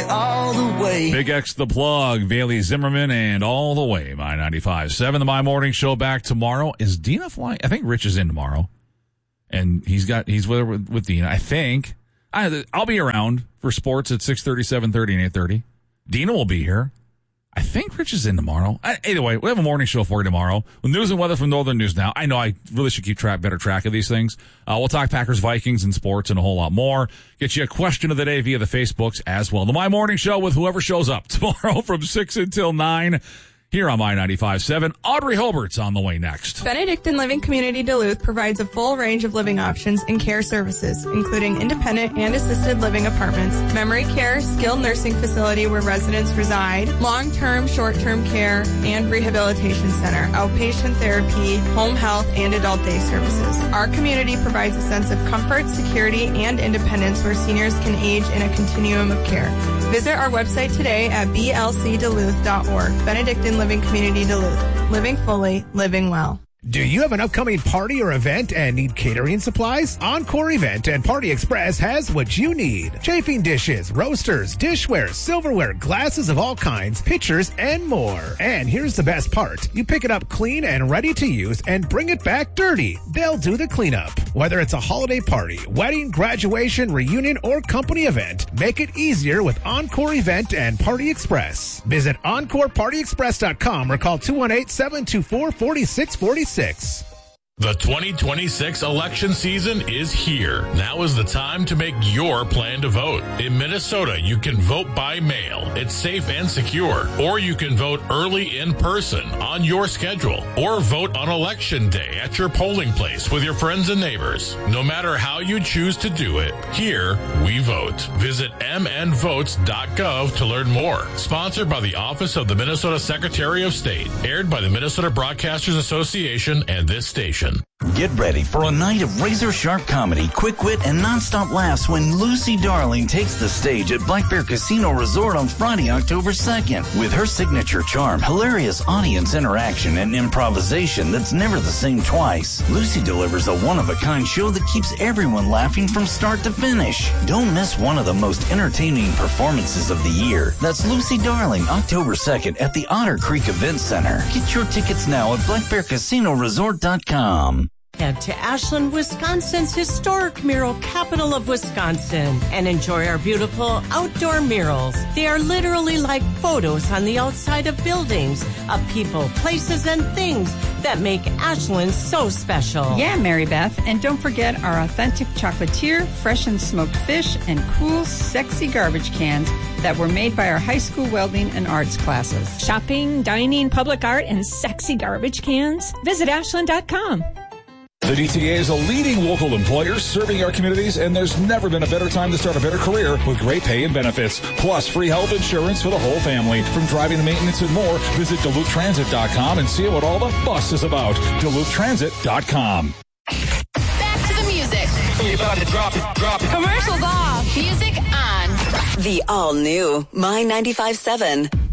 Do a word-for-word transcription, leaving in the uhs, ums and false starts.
all the way. Big X The Plug, Bailey Zimmerman, and All the Way. My ninety-five point seven, the My Morning Show back tomorrow. Is Dina flying? I think Rich is in tomorrow. And he's got, he's with, with, with Dina, I think. I, I'll be around for sports at six thirty, seven thirty, and eight thirty. Dina will be here. I think Rich is in tomorrow. I, either way, we have a morning show for you tomorrow with news and weather from Northern News Now. I know I really should keep track, better track of these things. Uh, we'll talk Packers, Vikings, and sports and a whole lot more. Get you a question of the day via the Facebooks as well. The My Morning Show with whoever shows up tomorrow from six until nine. Here on My ninety-five point seven, Audrey Hilbert's on the way next. Benedictine Living Community Duluth provides a full range of living options and care services, including independent and assisted living apartments, memory care, skilled nursing facility where residents reside, long-term, short-term care, and rehabilitation center, outpatient therapy, home health, and adult day services. Our community provides a sense of comfort, security, and independence where seniors can age in a continuum of care. Visit our website today at b l c duluth dot org. Benedictine Living Community Duluth. Living fully, living well. Do you have an upcoming party or event and need catering supplies? Encore Event and Party Express has what you need. Chafing dishes, roasters, dishware, silverware, glasses of all kinds, pitchers, and more. And here's the best part. You pick it up clean and ready to use and bring it back dirty. They'll do the cleanup. Whether it's a holiday party, wedding, graduation, reunion, or company event, make it easier with Encore Event and Party Express. Visit encore party express dot com or call two one eight, seven two four, four six four six. The twenty twenty-six election season is here. Now is the time to make your plan to vote. In Minnesota, you can vote by mail. It's safe and secure. Or you can vote early in person on your schedule. Or vote on election day at your polling place with your friends and neighbors. No matter how you choose to do it, here we vote. Visit m n votes dot gov to learn more. Sponsored by the Office of the Minnesota Secretary of State. Aired by the Minnesota Broadcasters Association and this station. Get ready for a night of razor-sharp comedy, quick wit, and nonstop laughs when Lucy Darling takes the stage at Black Bear Casino Resort on Friday, October second. With her signature charm, hilarious audience interaction, and improvisation that's never the same twice, Lucy delivers a one-of-a-kind show that keeps everyone laughing from start to finish. Don't miss one of the most entertaining performances of the year. That's Lucy Darling, October second at the Otter Creek Event Center. Get your tickets now at black bear casino resort dot com. Head to Ashland, Wisconsin's historic mural capital of Wisconsin and enjoy our beautiful outdoor murals. They are literally like photos on the outside of buildings, of people, places, and things that make Ashland so special. Yeah, Mary Beth. And don't forget our authentic chocolatier, fresh and smoked fish, and cool, sexy garbage cans that were made by our high school welding and arts classes. Shopping, dining, public art, and sexy garbage cans? Visit ashland dot com. The D T A is a leading local employer serving our communities, and there's never been a better time to start a better career with great pay and benefits, plus free health insurance for the whole family. From driving to maintenance and more, visit duluth transit dot com and see what all the fuss is about. duluth transit dot com. Back to the music. You're about to drop it, drop it. Commercials off. Music on. The all-new My ninety-five point seven.